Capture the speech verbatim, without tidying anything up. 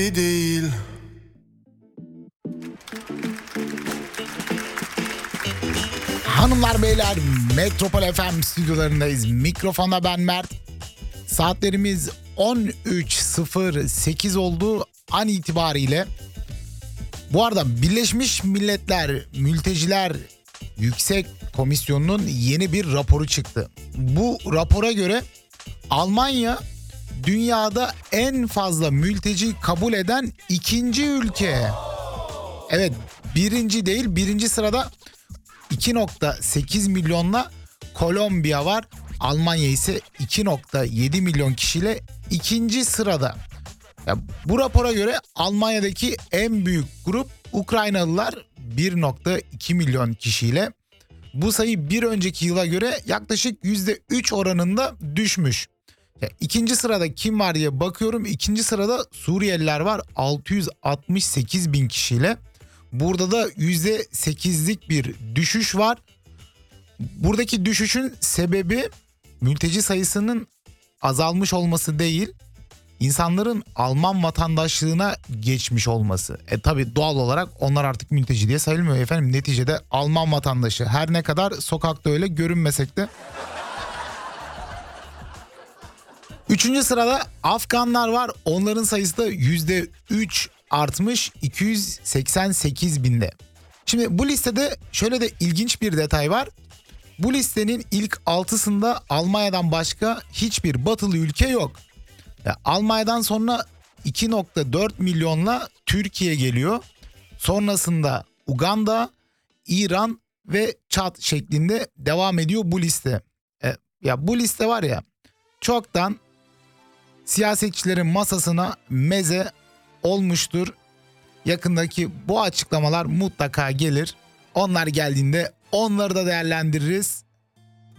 değil. Hanımlar beyler, Metropol F M stüdyolarındayız. Mikrofonda ben Mert. Saatlerimiz on üç sıfır sekiz oldu an itibariyle. Bu arada Birleşmiş Milletler Mülteciler Yüksek Komisyonu'nun yeni bir raporu çıktı. Bu rapora göre Almanya dünyada en fazla mülteci kabul eden ikinci ülke. Evet, birinci değil, birinci sırada iki nokta sekiz milyonla Kolombiya var. Almanya ise iki nokta yedi milyon kişiyle ikinci sırada. Ya, bu rapora göre Almanya'daki en büyük grup Ukraynalılar bir nokta iki milyon kişiyle. Bu sayı bir önceki yıla göre yaklaşık yüzde üç oranında düşmüş. Ya, ikinci sırada kim var diye bakıyorum. İkinci sırada Suriyeliler var altı yüz altmış sekiz bin kişiyle. Burada da yüzde sekizlik bir düşüş var. Buradaki düşüşün sebebi mülteci sayısının azalmış olması değil, insanların Alman vatandaşlığına geçmiş olması. E tabi doğal olarak onlar artık mülteci diye sayılmıyor efendim. Neticede Alman vatandaşı, her ne kadar sokakta öyle görünmesek de. Üçüncü sırada Afganlar var. Onların sayısı da yüzde üç artmış, iki yüz seksen sekiz binde. Şimdi bu listede şöyle de ilginç bir detay var. Bu listenin ilk altısında Almanya'dan başka hiçbir batılı ülke yok. Ya, Almanya'dan sonra iki nokta dört milyonla Türkiye geliyor. Sonrasında Uganda, İran ve Çad şeklinde devam ediyor bu liste. E, ya bu liste var ya, çoktan siyasetçilerin masasına meze olmuştur. Yakındaki bu açıklamalar mutlaka gelir. Onlar geldiğinde onları da değerlendiririz.